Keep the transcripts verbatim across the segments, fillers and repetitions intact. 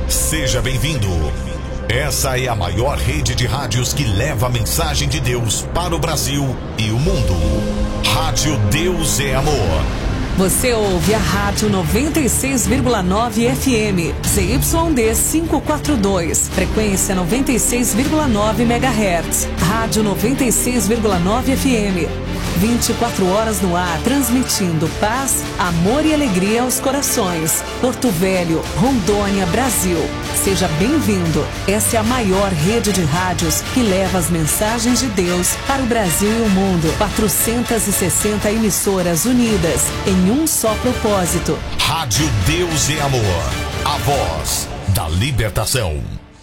Seja bem-vindo. Essa é a maior rede de rádios que leva a mensagem de Deus para o Brasil e o mundo. Rádio Deus é Amor. Você ouve a Rádio noventa e seis vírgula nove F M, Z Y D quinhentos e quarenta e dois, frequência noventa e seis vírgula nove megahertz. Rádio noventa e seis vírgula nove F M, vinte e quatro horas no ar, transmitindo paz, amor e alegria aos corações. Porto Velho, Rondônia, Brasil. Seja bem-vindo. Essa é a maior rede de rádios que leva as mensagens de Deus para o Brasil e o mundo. quatrocentas e sessenta emissoras unidas em um só propósito. Rádio Deus é Amor. A voz da libertação.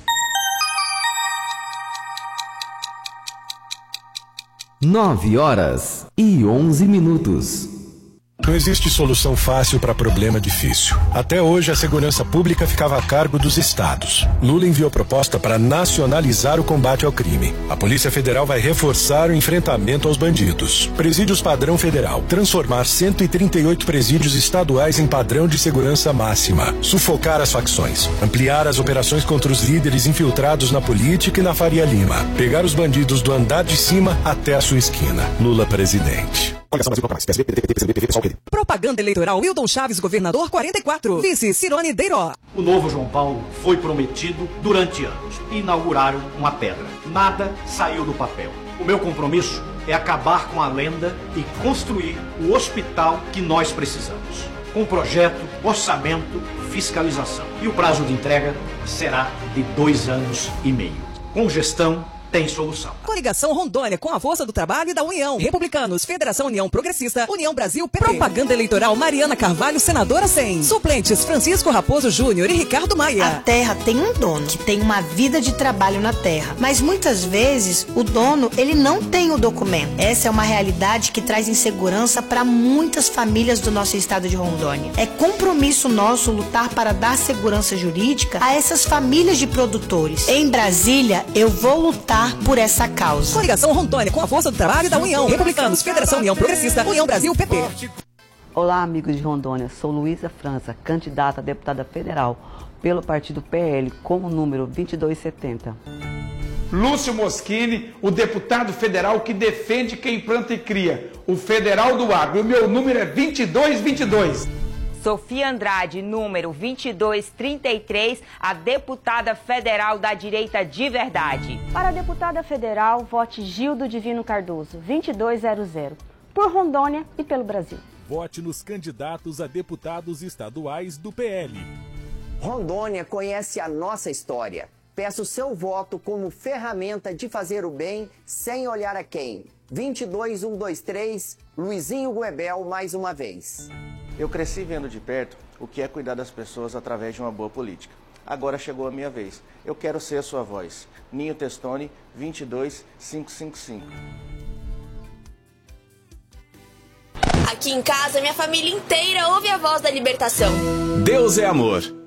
Nove horas e onze minutos. Não existe solução fácil para problema difícil. Até hoje, a segurança pública ficava a cargo dos estados. Lula enviou proposta para nacionalizar o combate ao crime. A Polícia Federal vai reforçar o enfrentamento aos bandidos. Presídios padrão federal. Transformar cento e trinta e oito presídios estaduais em padrão de segurança máxima. Sufocar as facções. Ampliar as operações contra os líderes infiltrados na política e na Faria Lima. Pegar os bandidos do andar de cima até a sua esquina. Lula presidente. Propaganda eleitoral Wildon Chaves, governador quarenta e quatro. Vice Cirone Deiró. O novo João Paulo foi prometido durante anos. Inauguraram uma pedra. Nada saiu do papel. O meu compromisso é acabar com a lenda e construir o hospital que nós precisamos. Com projeto, orçamento, fiscalização. E o prazo de entrega será de dois anos e meio. Com gestão, tem solução. Coligação Rondônia, com a força do trabalho e da União. Republicanos, Federação União Progressista, União Brasil, P P. Propaganda eleitoral Mariana Carvalho, senadora cem. Suplentes Francisco Raposo Júnior e Ricardo Maia. A terra tem um dono, que tem uma vida de trabalho na terra. Mas muitas vezes, o dono, ele não tem o documento. Essa é uma realidade que traz insegurança para muitas famílias do nosso estado de Rondônia. É compromisso nosso lutar para dar segurança jurídica a essas famílias de produtores. Em Brasília, eu vou lutar por essa causa. Coligação Rondônia, com a força do trabalho da União. Republicanos, Federação União Progressista, União Brasil, P P. Olá, amigos de Rondônia. Sou Luísa França, candidata a deputada federal pelo partido P L, com o número vinte e dois setenta. Lúcio Moschini, o deputado federal que defende quem planta e cria, o federal do agro. O meu número é vinte e dois vinte e dois. Sofia Andrade, número vinte e dois trinta e três, a deputada federal da direita de verdade. Para a deputada federal, vote Gildo Divino Cardoso, vinte e dois zero zero, por Rondônia e pelo Brasil. Vote nos candidatos a deputados estaduais do P L. Rondônia conhece a nossa história. Peço seu voto como ferramenta de fazer o bem sem olhar a quem. vinte e dois um dois três, Luizinho Guebel, mais uma vez. Eu cresci vendo de perto o que é cuidar das pessoas através de uma boa política. Agora chegou a minha vez. Eu quero ser a sua voz. Ninho Testoni, vinte e dois quinhentos e cinquenta e cinco. Aqui em casa, minha família inteira ouve a voz da libertação. Deus é amor.